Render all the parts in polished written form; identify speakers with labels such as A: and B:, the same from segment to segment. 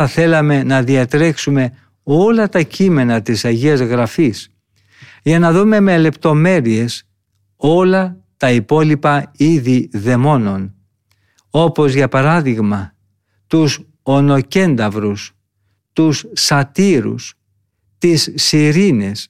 A: θα θέλαμε να διατρέξουμε όλα τα κείμενα της Αγίας Γραφής για να δούμε με λεπτομέρειες όλα τα υπόλοιπα είδη δαιμόνων, όπως για παράδειγμα τους ονοκένταυρους, τους σατήρους, τις σιρήνες,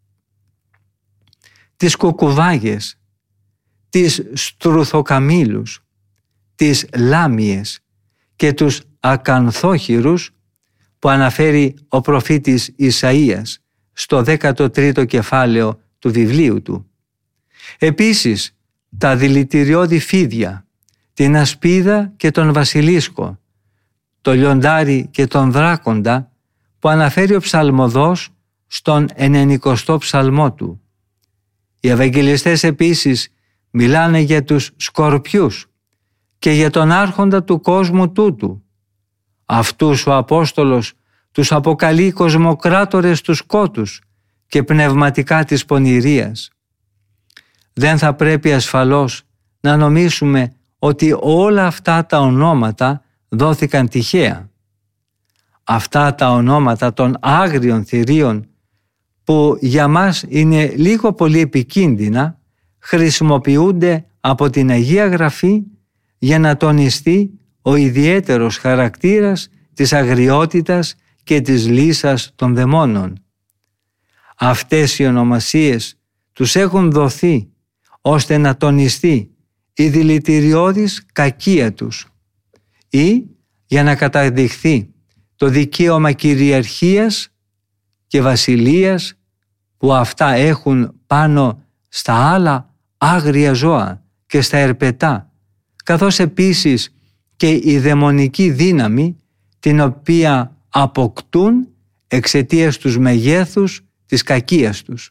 A: τις κουκουβάγες, τις στρουθοκαμήλους, τις λάμιες και τους ακανθόχειρους που αναφέρει ο προφήτης Ισαΐας στο 13ο κεφάλαιο του βιβλίου του. Επίσης, τα δηλητηριώδη φίδια, την ασπίδα και τον βασιλίσκο, το λιοντάρι και τον δράκοντα που αναφέρει ο ψαλμοδός στον 90ο ψαλμό του. Οι Ευαγγελιστές επίσης μιλάνε για τους σκορπιούς και για τον άρχοντα του κόσμου τούτου. Αυτούς ο Απόστολος τους αποκαλεί κοσμοκράτορες του σκότους και πνευματικά της πονηρίας. Δεν θα πρέπει ασφαλώς να νομίσουμε ότι όλα αυτά τα ονόματα δόθηκαν τυχαία. Αυτά τα ονόματα των άγριων θηρίων που για μας είναι λίγο πολύ επικίνδυνα χρησιμοποιούνται από την Αγία Γραφή για να τονιστεί ο ιδιαίτερος χαρακτήρας της αγριότητας και της λύσας των δαιμόνων. Αυτές οι ονομασίες τους έχουν δοθεί ώστε να τονιστεί η δηλητηριώδης κακία τους ή για να καταδειχθεί το δικαίωμα κυριαρχίας και βασιλείας που αυτά έχουν πάνω στα άλλα άγρια ζώα και στα ερπετά, καθώς επίσης και η δαιμονική δύναμη την οποία αποκτούν εξαιτίας τους μεγέθους της κακίας τους.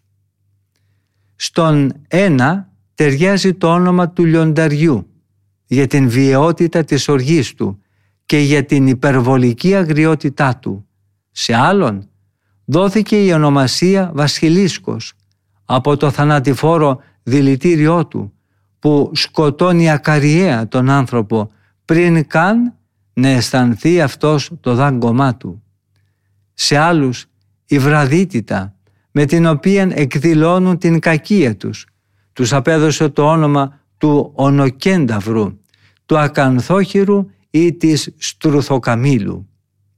A: Στον ένα ταιριάζει το όνομα του λιονταριού για την βιαιότητα της οργής του και για την υπερβολική αγριότητά του. Σε άλλον δόθηκε η ονομασία βασιλίσκος από το θανατηφόρο δηλητήριό του που σκοτώνει ακαριέα τον άνθρωπο πριν καν να αισθανθεί αυτός το δάγκωμά του. Σε άλλους η βραδύτητα με την οποία εκδηλώνουν την κακία τους τους απέδωσε το όνομα του ονοκένταυρου, του ακανθόχειρου ή της στρουθοκαμήλου.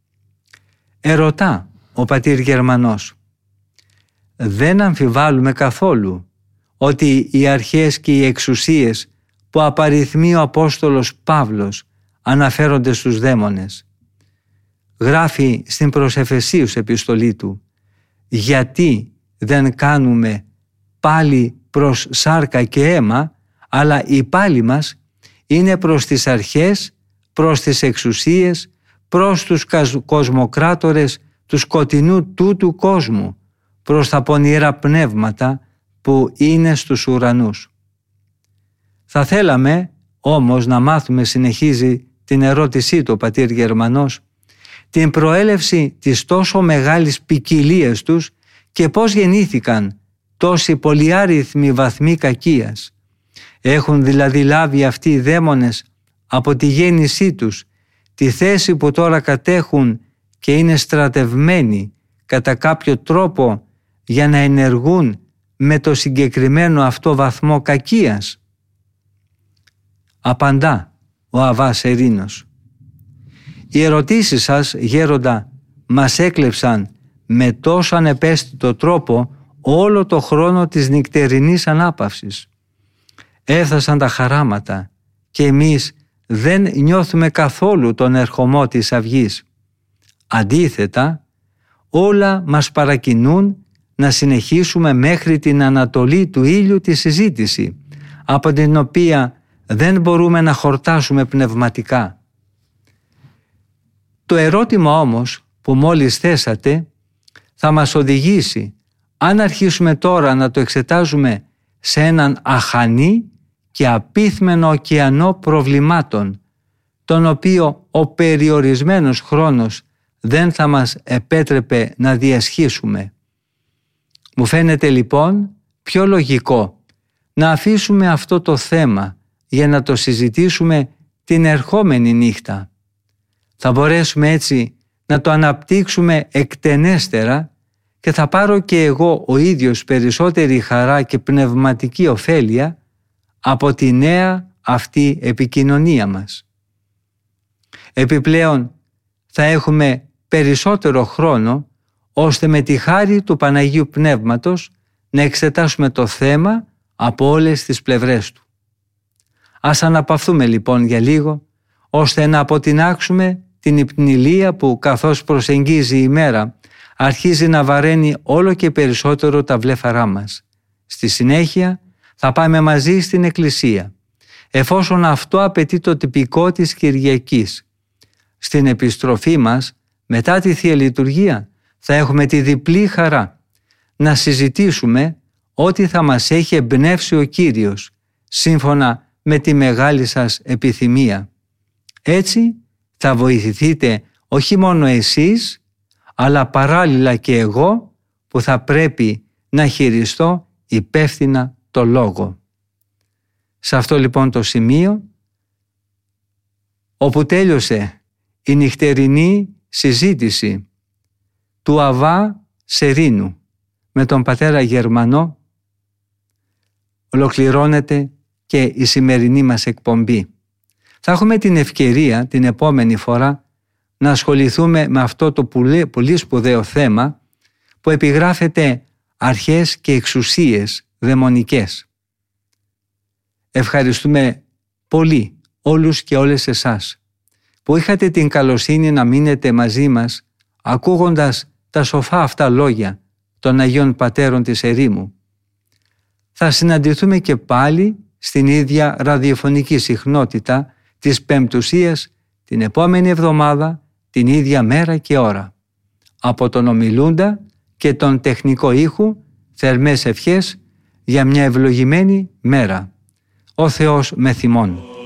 A: Ερωτά ο πατήρ Γερμανός: δεν αμφιβάλλουμε καθόλου ότι οι αρχές και οι εξουσίες που απαριθμεί ο Απόστολος Παύλος αναφέρονται στους δαίμονες. Γράφει στην προς Εφεσίους επιστολή του: γιατί δεν κάνουμε πάλι προς σάρκα και αίμα, αλλά η πάλη μας είναι προς τις αρχές, προς τις εξουσίες, προς τους κοσμοκράτορες του σκοτεινού τούτου κόσμου, προς τα πονηρά πνεύματα που είναι στους ουρανούς. Θα θέλαμε όμως να μάθουμε, συνεχίζει την ερώτησή του ο πατήρ Γερμανός, την προέλευση της τόσο μεγάλης ποικιλίας τους και πώς γεννήθηκαν τόσοι πολυάριθμοι βαθμοί κακίας. Έχουν δηλαδή λάβει αυτοί οι δαίμονες από τη γέννησή τους τη θέση που τώρα κατέχουν και είναι στρατευμένοι κατά κάποιο τρόπο για να ενεργούν με το συγκεκριμένο αυτό βαθμό κακίας. Απαντά ο Αββάς Ερήνος: οι ερωτήσεις σας, γέροντα, μας έκλεψαν με τόσο ανεπαίσθητο τρόπο όλο το χρόνο της νυχτερινής ανάπαυσης. Έφτασαν τα χαράματα και εμείς δεν νιώθουμε καθόλου τον ερχομό της αυγής. Αντίθετα, όλα μας παρακινούν να συνεχίσουμε μέχρι την ανατολή του ήλιου τη συζήτηση, από την οποία δεν μπορούμε να χορτάσουμε πνευματικά. Το ερώτημα όμως που μόλις θέσατε θα μας οδηγήσει, αν αρχίσουμε τώρα να το εξετάζουμε σε έναν αχανή και απίθμενο ωκεανό προβλημάτων, τον οποίο ο περιορισμένος χρόνος δεν θα μας επέτρεπε να διασχίσουμε. Μου φαίνεται λοιπόν πιο λογικό να αφήσουμε αυτό το θέμα για να το συζητήσουμε την ερχόμενη νύχτα. Θα μπορέσουμε έτσι να το αναπτύξουμε εκτενέστερα και θα πάρω και εγώ ο ίδιος περισσότερη χαρά και πνευματική ωφέλεια από τη νέα αυτή επικοινωνία μας. Επιπλέον θα έχουμε περισσότερο χρόνο ώστε με τη χάρη του Παναγίου Πνεύματος να εξετάσουμε το θέμα από όλες τις πλευρές του. Ας αναπαυθούμε λοιπόν για λίγο ώστε να αποτινάξουμε την υπνηλία που καθώς προσεγγίζει η μέρα αρχίζει να βαραίνει όλο και περισσότερο τα βλέφαρά μας. Στη συνέχεια θα πάμε μαζί στην Εκκλησία, εφόσον αυτό απαιτεί το τυπικό της Κυριακής. Στην επιστροφή μας, μετά τη Θεία Λειτουργία, θα έχουμε τη διπλή χαρά να συζητήσουμε ό,τι θα μας έχει εμπνεύσει ο Κύριος, σύμφωνα με τη μεγάλη σας επιθυμία. Έτσι θα βοηθηθείτε όχι μόνο εσείς, αλλά παράλληλα και εγώ που θα πρέπει να χειριστώ υπεύθυνα το λόγο. Σε αυτό λοιπόν το σημείο, όπου τέλειωσε η νυχτερινή συζήτηση του Αββά Σερίνου με τον πατέρα Γερμανό, ολοκληρώνεται και η σημερινή μας εκπομπή. Θα έχουμε την ευκαιρία την επόμενη φορά να ασχοληθούμε με αυτό το πολύ σπουδαίο θέμα που επιγράφεται αρχές και εξουσίες δαιμονικές. Ευχαριστούμε πολύ όλους και όλες εσάς που είχατε την καλοσύνη να μείνετε μαζί μας ακούγοντας τα σοφά αυτά λόγια των Αγίων Πατέρων της ερήμου. Θα συναντηθούμε και πάλι στην ίδια ραδιοφωνική συχνότητα της Πεμπτουσίας την επόμενη εβδομάδα, την ίδια μέρα και ώρα. Από τον ομιλούντα και τον τεχνικό ήχου, θερμές ευχές για μια ευλογημένη μέρα. Ο Θεός με θυμών.